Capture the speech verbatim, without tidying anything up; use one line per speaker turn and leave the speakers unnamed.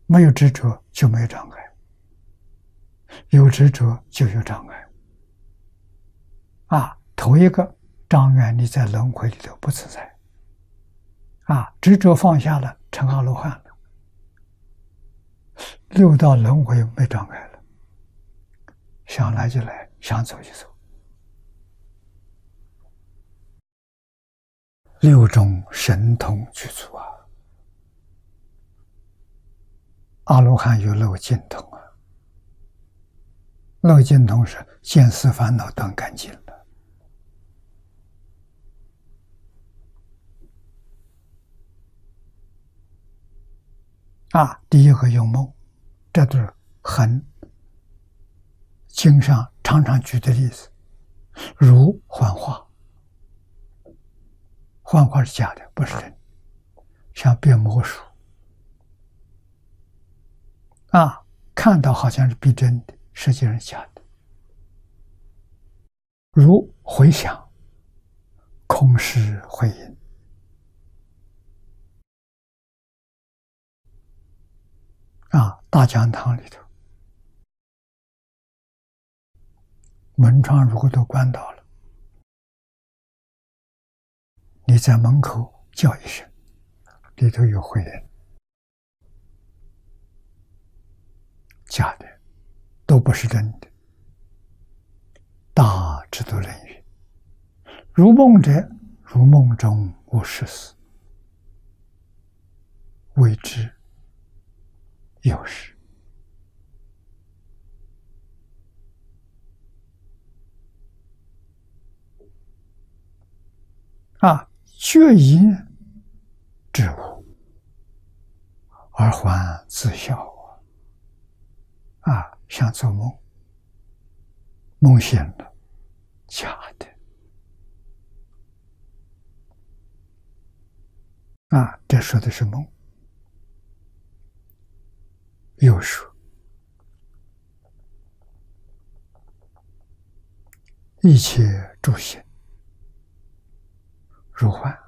没有执着就没有障碍，有执着就有障碍。啊，头一个障碍你在轮回里头不自在。啊，执着放下了，成阿罗汉了，六道轮回没障碍了，想来就来，想走就走。六种神通具足啊！阿罗汉有漏尽通啊，漏尽通是见思烦恼断干净了。啊，第一个用梦，这都是很经上常常举的例子，如幻化，幻化是假的，不是真的，像变魔术。啊，看到好像是逼真的，实际上是假的。如回想，空是会阴。啊，大讲堂里头，门窗如果都关到了，你在门口叫一声，里头有回音，假的，都不是真的。大智度论语，如梦者，如梦中无实事，谓之有实。啊，觉疑知无，而还自笑啊！啊，像做梦，梦醒了，假的。啊，这说的是梦。又说，一切诸行如幻，